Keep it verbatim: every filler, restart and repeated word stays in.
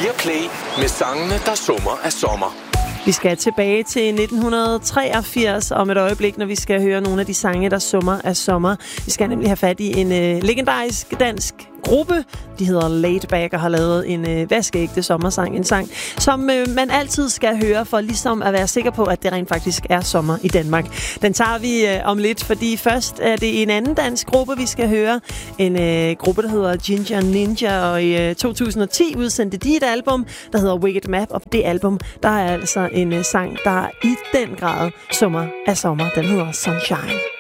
Viaplay med sangene, der summer af sommer. Vi skal tilbage til nitten treogfirs om et øjeblik, når vi skal høre nogle af de sange, der summer af sommer. Vi skal nemlig have fat i en øh, legendarisk dansk gruppe. De hedder Laid Back og har lavet en øh, vaskeægte sommersang. En sang, som øh, man altid skal høre for ligesom at være sikker på, at det rent faktisk er sommer i Danmark. Den tager vi øh, om lidt, fordi først er det en anden dansk gruppe, vi skal høre. En øh, gruppe, der hedder Ginger Ninja, og i øh, to tusind og ti udsendte de et album, der hedder Wicked Map. Og på det album, der er altså en øh, sang, der i den grad summer af sommer. Den hedder Sunshine.